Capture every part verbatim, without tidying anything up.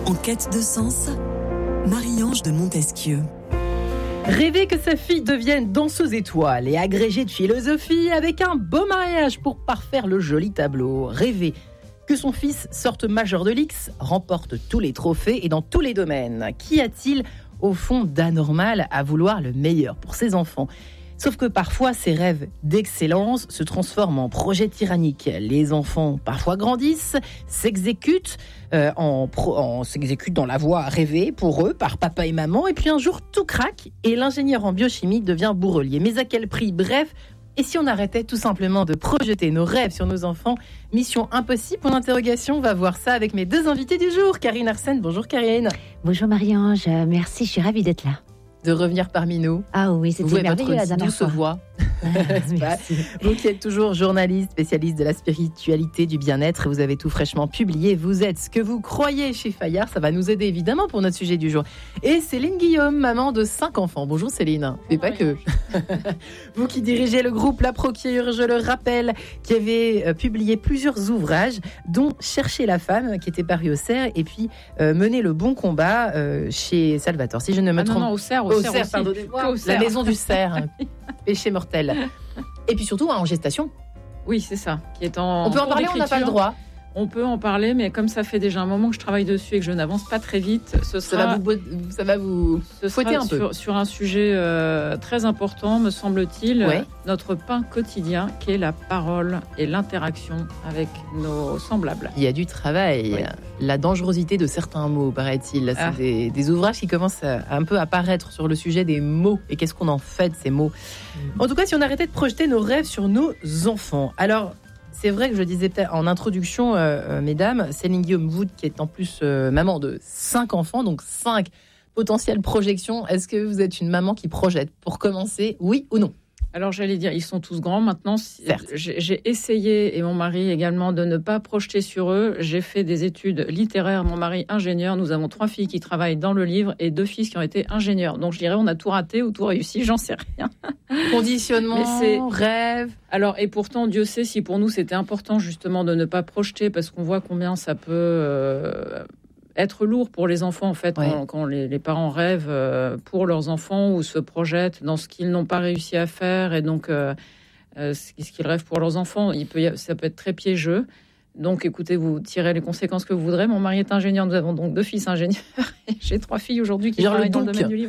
En quête de sens, Marie-Ange de Montesquieu. Rêver que sa fille devienne danseuse étoile et agrégée de philosophie avec un beau mariage pour parfaire le joli tableau. Rêver que son fils sorte major de l'X, remporte tous les trophées et dans tous les domaines. Qu'y a-t-il au fond d'anormal à vouloir le meilleur pour ses enfants ? Sauf que parfois, ces rêves d'excellence se transforment en projets tyranniques. Les enfants parfois grandissent, s'exécutent, euh, en pro, en, s'exécutent dans la voie rêvée pour eux par papa et maman. Et puis un jour, tout craque et l'ingénieur en biochimie devient bourrelier. Mais à quel prix ? Bref, et si on arrêtait tout simplement de projeter nos rêves sur nos enfants ? Mission impossible, point d'interrogation. On va voir ça avec mes deux invités du jour. Karine Arsène, bonjour Karine. Bonjour Marie-Ange, merci, je suis ravie d'être là. De revenir parmi nous. Ah oui, c'était merveilleux la dernière fois. Douce voix. Ah, vous qui êtes toujours journaliste, spécialiste de la spiritualité, du bien-être, et vous avez tout fraîchement publié. Vous êtes ce que vous croyez chez Fayard. Ça va nous aider évidemment pour notre sujet du jour. Et Céline Guillaume, maman de cinq enfants. Bonjour Céline. Mais pas que. Vous qui dirigez le groupe La Procure, je le rappelle, qui avait euh, publié plusieurs ouvrages, dont Chercher la femme, qui était paru au Cerf, et puis euh, Mener le bon combat euh, chez Salvatore. Si je ne me ah trompe. Non, non, au Cerf, au, au Cerf, Cerf pardonnez-moi. Au Cerf. La maison du Cerf. Péché mortel. Et puis surtout en gestation. Oui, c'est ça. Qui est en on peut en parler, on n'a pas le droit. On peut en parler, mais comme ça fait déjà un moment que je travaille dessus et que je n'avance pas très vite, ce sera, ça va vous, ça va vous ce fouetter un sur, peu. Sur un sujet euh, très important, me semble-t-il, ouais. notre pain quotidien, qui est la parole et l'interaction avec nos semblables. Il y a du travail. Oui. La dangerosité de certains mots, paraît-il. C'est ah. des, des ouvrages qui commencent à, à un peu apparaître sur le sujet des mots. Et qu'est-ce qu'on en fait de ces mots ? mmh. En tout cas, si on arrêtait de projeter nos rêves sur nos enfants. Alors, c'est vrai que je disais peut-être en introduction, euh, mesdames, Céline Guillaume, vous qui êtes en plus euh, maman de cinq enfants, donc cinq potentielles projections. Est-ce que vous êtes une maman qui projette ? Pour commencer, oui ou non ? Alors j'allais dire, ils sont tous grands maintenant. J'ai, j'ai essayé, et mon mari également, de ne pas projeter sur eux. J'ai fait des études littéraires, mon mari ingénieur. Nous avons trois filles qui travaillent dans le livre et deux fils qui ont été ingénieurs. Donc je dirais, on a tout raté ou tout réussi, j'en sais rien. Conditionnement, mais c'est... rêve. Alors, et pourtant, Dieu sait si pour nous c'était important justement de ne pas projeter, parce qu'on voit combien ça peut... Euh, être lourd pour les enfants, en fait, ouais. quand, quand les, les parents rêvent euh, pour leurs enfants ou se projettent dans ce qu'ils n'ont pas réussi à faire, et donc euh, euh, ce qu'ils rêvent pour leurs enfants, il peut y, ça peut être très piégeux. Donc, écoutez, vous tirez les conséquences que vous voudrez. Mon mari est ingénieur, nous avons donc deux fils ingénieurs, et j'ai trois filles aujourd'hui qui Genre travaillent le dans le domaine du livre.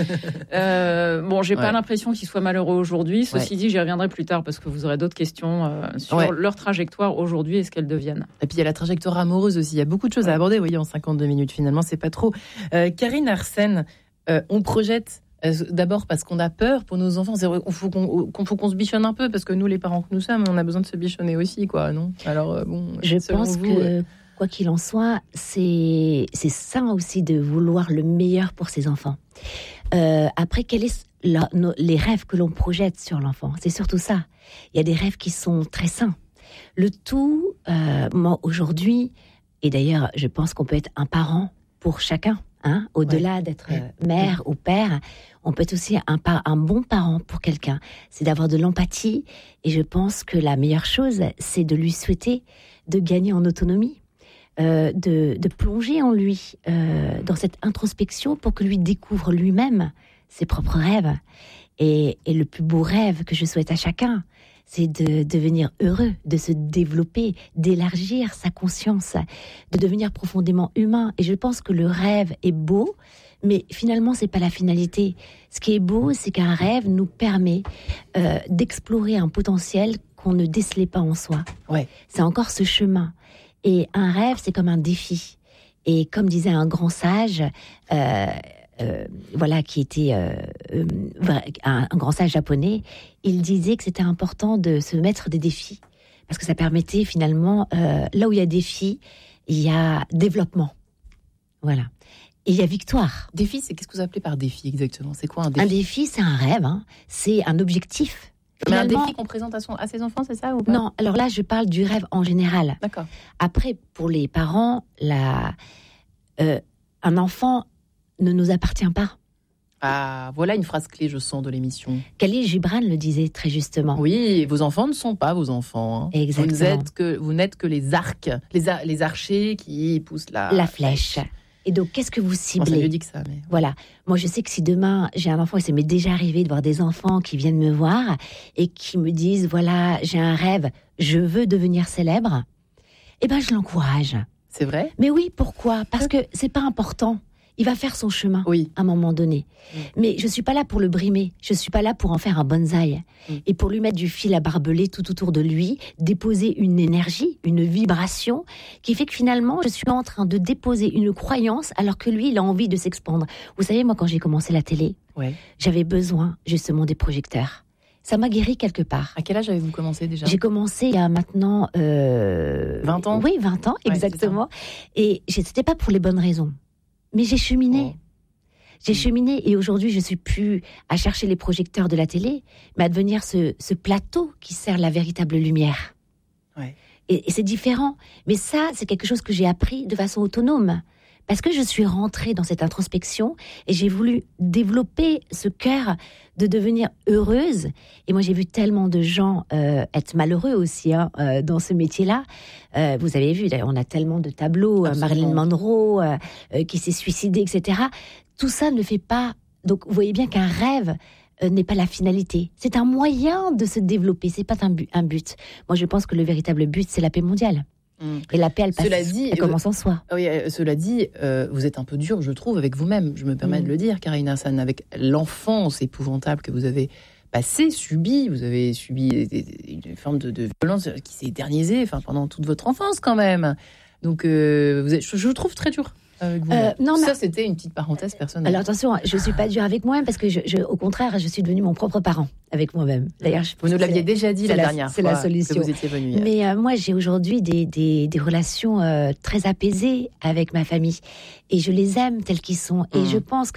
euh, bon, j'ai ouais. pas l'impression qu'ils soient malheureux aujourd'hui. Ceci ouais. dit, j'y reviendrai plus tard parce que vous aurez d'autres questions euh, sur ouais. leur trajectoire aujourd'hui et ce qu'elles deviennent. Et puis, il y a la trajectoire amoureuse aussi. Il y a beaucoup de choses ouais. à aborder, vous voyez, en cinquante-deux minutes. Finalement, c'est pas trop. Euh, Karine Arsène, euh, on projette d'abord parce qu'on a peur pour nos enfants. C'est vrai qu'il faut qu'on, qu'on, faut qu'on se bichonne un peu, parce que nous, les parents que nous sommes, on a besoin de se bichonner aussi, quoi, non ? Alors, bon, je pense vous, que, euh... quoi qu'il en soit, c'est, c'est sain aussi de vouloir le meilleur pour ses enfants. Euh, après, quels sont la, nos, les rêves que l'on projette sur l'enfant ? C'est surtout ça. Il y a des rêves qui sont très sains. Le tout, euh, moi, aujourd'hui, et d'ailleurs, je pense qu'on peut être un parent pour chacun. Hein, au-delà ouais. d'être mère ouais. ou père, on peut être aussi un, un bon parent pour quelqu'un. C'est d'avoir de l'empathie. Et je pense que la meilleure chose, c'est de lui souhaiter de gagner en autonomie, euh, de, de plonger en lui euh, dans cette introspection pour que lui découvre lui-même ses propres rêves. Et, et le plus beau rêve que je souhaite à chacun, c'est de devenir heureux, de se développer, d'élargir sa conscience, de devenir profondément humain. Et je pense que le rêve est beau, mais finalement, c'est pas la finalité. Ce qui est beau, c'est qu'un rêve nous permet euh, d'explorer un potentiel qu'on ne décelait pas en soi. Ouais. C'est encore ce chemin. Et un rêve, c'est comme un défi. Et comme disait un grand sage... Euh, Euh, voilà, qui était euh, euh, un, un grand sage japonais, il disait que c'était important de se mettre des défis, parce que ça permettait finalement, euh, là où il y a défi, il y a développement. Voilà. Et il y a victoire. Défi, c'est qu'est-ce que vous appelez par défi exactement ? C'est quoi un défi ? Un défi, c'est un rêve, hein. C'est un objectif. Mais un défi qu'on présente à, son, à ses enfants, c'est ça ou pas ? Non, alors là, je parle du rêve en général. D'accord. Après, pour les parents, la, euh, un enfant ne nous appartient pas. Ah, voilà une phrase clé, je sens, de l'émission. Khalil Gibran le disait très justement. Oui, vos enfants ne sont pas vos enfants. Hein. Exactement. Vous n'êtes que, vous n'êtes que les arcs, les, ar- les archers qui poussent la, la flèche. Et donc, qu'est-ce que vous ciblez ? Bon, ça lui dit que ça, mais... Voilà. Moi, je sais que si demain, j'ai un enfant, et ça m'est déjà arrivé de voir des enfants qui viennent me voir et qui me disent, voilà, j'ai un rêve, je veux devenir célèbre, eh ben, je l'encourage. C'est vrai ? Mais oui, pourquoi ? Parce que c'est pas important. Il va faire son chemin oui. à un moment donné. Oui. Mais je suis pas là pour le brimer. Je suis pas là pour en faire un bonsaï. Oui. Et pour lui mettre du fil à barbelé tout autour de lui, déposer une énergie, une vibration, qui fait que finalement, je suis en train de déposer une croyance alors que lui, il a envie de s'expandre. Vous savez, moi, quand j'ai commencé la télé, ouais. j'avais besoin justement des projecteurs. Ça m'a guéri quelque part. À quel âge avez-vous commencé déjà ? J'ai commencé il y a maintenant... Euh... vingt ans ? Oui, vingt ans, exactement. Ouais, et c'était pas pour les bonnes raisons. Mais j'ai cheminé. Oh. J'ai mmh. cheminé et aujourd'hui, je ne suis plus à chercher les projecteurs de la télé, mais à devenir ce, ce plateau qui sert la véritable lumière. Ouais. Et, et c'est différent. Mais ça, c'est quelque chose que j'ai appris de façon autonome. Parce que je suis rentrée dans cette introspection et j'ai voulu développer ce cœur de devenir heureuse. Et moi, j'ai vu tellement de gens euh, être malheureux aussi hein, euh, dans ce métier-là. Euh, vous avez vu, on a tellement de tableaux, euh, Marilyn Monroe euh, euh, qui s'est suicidée, et cetera. Tout ça ne fait pas... Donc, vous voyez bien qu'un rêve euh, n'est pas la finalité. C'est un moyen de se développer, c'est pas un but, un but. Moi, je pense que le véritable but, c'est la paix mondiale. Mmh. Et la paix, elle, passe, cela dit, elle commence en soi. Oui, cela dit, euh, vous êtes un peu dur, je trouve, avec vous-même. Je me permets mmh. de le dire, Karine Hassan, avec l'enfance épouvantable que vous avez passée, subie. Vous avez subi une forme de, de violence qui s'est éternisée enfin, pendant toute votre enfance, quand même. Donc, euh, vous êtes, je, je le trouve très dur. Avec vous. Euh, non, ça, mais... c'était une petite parenthèse personnelle. Alors attention, je ne suis pas dure avec moi-même parce que, je, je, au contraire, je suis devenue mon propre parent avec moi-même. D'ailleurs, je vous nous l'aviez déjà dit la, la dernière c'est fois la solution. Que vous étiez venue hier. Mais euh, moi, j'ai aujourd'hui des, des, des relations euh, très apaisées avec ma famille et je les aime telles qu'ils sont. Et mmh. je pense que